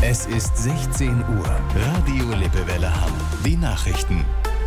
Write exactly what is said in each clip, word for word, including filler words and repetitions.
Es ist sechzehn Uhr. Radio Lippewelle Hamm. Die Nachrichten.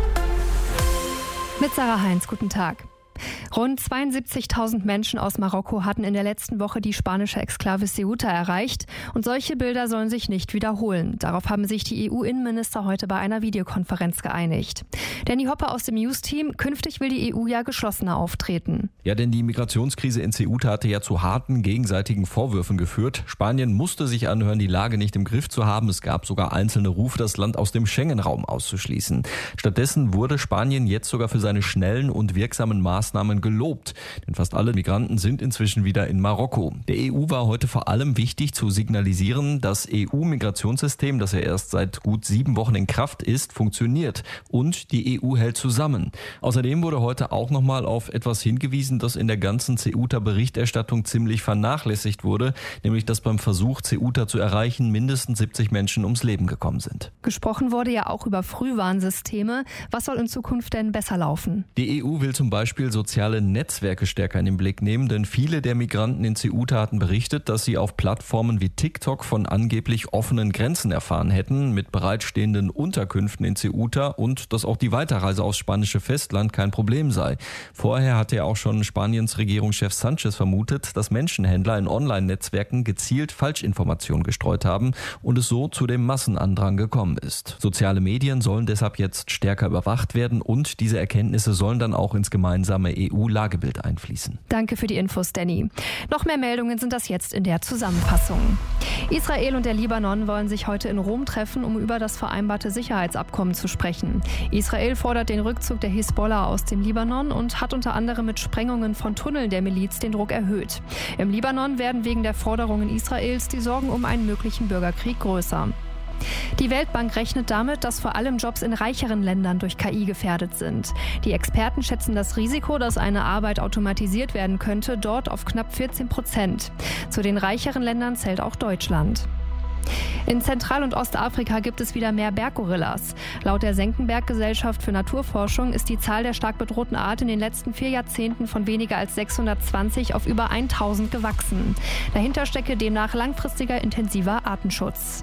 Mit Sarah Heinz, guten Tag. Rund zweiundsiebzigtausend Menschen aus Marokko hatten in der letzten Woche die spanische Exklave Ceuta erreicht. Und solche Bilder sollen sich nicht wiederholen. Darauf haben sich die E U-Innenminister heute bei einer Videokonferenz geeinigt. Danny Hopper aus dem News-Team: Künftig will die E U ja geschlossener auftreten. Ja, denn die Migrationskrise in Ceuta hatte ja zu harten gegenseitigen Vorwürfen geführt. Spanien musste sich anhören, die Lage nicht im Griff zu haben. Es gab sogar einzelne Rufe, das Land aus dem Schengen-Raum auszuschließen. Stattdessen wurde Spanien jetzt sogar für seine schnellen und wirksamen Maßnahmen gelobt. Denn fast alle Migranten sind inzwischen wieder in Marokko. Der E U war heute vor allem wichtig zu signalisieren, das E U-Migrationssystem, das ja erst seit gut sieben Wochen in Kraft ist, funktioniert. Und die E U hält zusammen. Außerdem wurde heute auch nochmal auf etwas hingewiesen, das in der ganzen Ceuta-Berichterstattung ziemlich vernachlässigt wurde, nämlich dass beim Versuch, Ceuta zu erreichen, mindestens siebzig Menschen ums Leben gekommen sind. Gesprochen wurde ja auch über Frühwarnsysteme. Was soll in Zukunft denn besser laufen? Die E U will zum Beispiel soziale Netzwerke stärker in den Blick nehmen, denn viele der Migranten in Ceuta hatten berichtet, dass sie auf Plattformen wie TikTok von angeblich offenen Grenzen erfahren hätten, mit bereitstehenden Unterkünften in Ceuta, und dass auch die Weiterreise aufs spanische Festland kein Problem sei. Vorher hatte ja auch schon Spaniens Regierungschef Sanchez vermutet, dass Menschenhändler in Online-Netzwerken gezielt Falschinformationen gestreut haben und es so zu dem Massenandrang gekommen ist. Soziale Medien sollen deshalb jetzt stärker überwacht werden und diese Erkenntnisse sollen dann auch ins gemeinsame E U-Lagebild einfließen. Danke für die Infos, Danny. Noch mehr Meldungen sind das jetzt in der Zusammenfassung. Israel und der Libanon wollen sich heute in Rom treffen, um über das vereinbarte Sicherheitsabkommen zu sprechen. Israel fordert den Rückzug der Hisbollah aus dem Libanon und hat unter anderem mit Sprengungen von Tunneln der Miliz den Druck erhöht. Im Libanon werden wegen der Forderungen Israels die Sorgen um einen möglichen Bürgerkrieg größer. Die Weltbank rechnet damit, dass vor allem Jobs in reicheren Ländern durch K I gefährdet sind. Die Experten schätzen das Risiko, dass eine Arbeit automatisiert werden könnte, dort auf knapp vierzehn Prozent. Zu den reicheren Ländern zählt auch Deutschland. In Zentral- und Ostafrika gibt es wieder mehr Berggorillas. Laut der Senckenberg-Gesellschaft für Naturforschung ist die Zahl der stark bedrohten Art in den letzten vier Jahrzehnten von weniger als sechshundertzwanzig auf über tausend gewachsen. Dahinter stecke demnach langfristiger intensiver Artenschutz.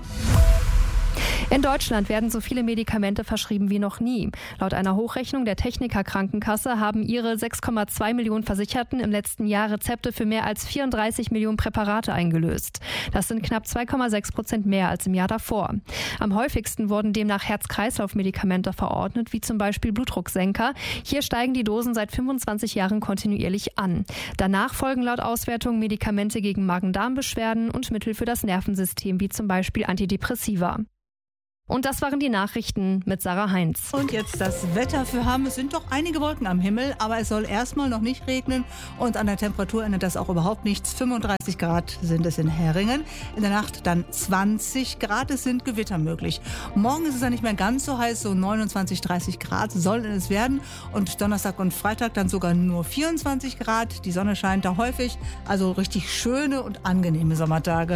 In Deutschland werden so viele Medikamente verschrieben wie noch nie. Laut einer Hochrechnung der Techniker Krankenkasse haben ihre sechs Komma zwei Millionen Versicherten im letzten Jahr Rezepte für mehr als vierunddreißig Millionen Präparate eingelöst. Das sind knapp zwei Komma sechs Prozent mehr als im Jahr davor. Am häufigsten wurden demnach Herz-Kreislauf-Medikamente verordnet, wie zum Beispiel Blutdrucksenker. Hier steigen die Dosen seit fünfundzwanzig Jahren kontinuierlich an. Danach folgen laut Auswertung Medikamente gegen Magen-Darm-Beschwerden und Mittel für das Nervensystem, wie zum Beispiel Antidepressiva. Und das waren die Nachrichten mit Sarah Heinz. Und jetzt das Wetter für Hamm. Es sind doch einige Wolken am Himmel, aber es soll erstmal noch nicht regnen. Und an der Temperatur ändert das auch überhaupt nichts. fünfunddreißig Grad sind es in Heringen. In der Nacht dann zwanzig Grad. Es sind Gewitter möglich. Morgen ist es dann nicht mehr ganz so heiß, so neunundzwanzig, dreißig Grad sollen es werden. Und Donnerstag und Freitag dann sogar nur vierundzwanzig Grad. Die Sonne scheint da häufig. Also richtig schöne und angenehme Sommertage.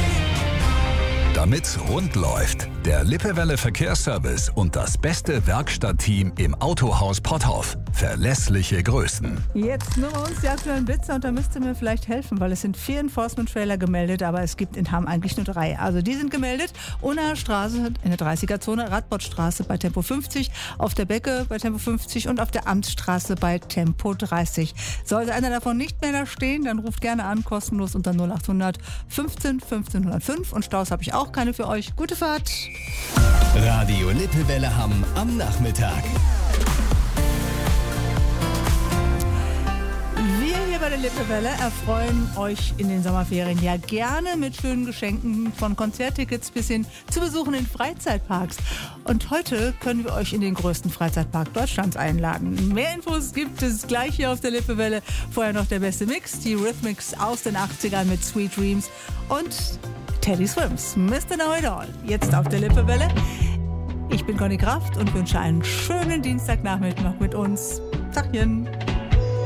Damit's rund läuft, der Lippewelle Verkehrsservice und das beste Werkstattteam im Autohaus Potthoff. Verlässliche Größen. Jetzt nur uns die aktuellen Blitzer, und da müsst ihr mir vielleicht helfen, weil es sind vier Enforcement-Trailer gemeldet, aber es gibt in Hamm eigentlich nur drei. Also die sind gemeldet: Unnaer Straße in der dreißiger-Zone, Radbottstraße bei Tempo fünfzig, auf der Becke bei Tempo fünfzig und auf der Amtsstraße bei Tempo dreißig. Sollte einer davon nicht mehr da stehen, dann ruft gerne an, kostenlos unter null achthundert fünfzehn fünfzehn null fünf, und Staus habe ich auch keine für euch. Gute Fahrt! Radio Lippewelle Hamm am Nachmittag. Wir hier bei der Lippewelle erfreuen euch in den Sommerferien ja gerne mit schönen Geschenken, von Konzerttickets bis hin zu Besuchen in Freizeitparks. Und heute können wir euch in den größten Freizeitpark Deutschlands einladen. Mehr Infos gibt es gleich hier auf der Lippewelle. Vorher noch der beste Mix, die Rhythmics aus den achtzigern mit Sweet Dreams und Teddy Swims, Mister Know It All. Jetzt auf der Lippewelle. Ich bin Conny Kraft und wünsche einen schönen Dienstagnachmittag mit uns. Tachchen.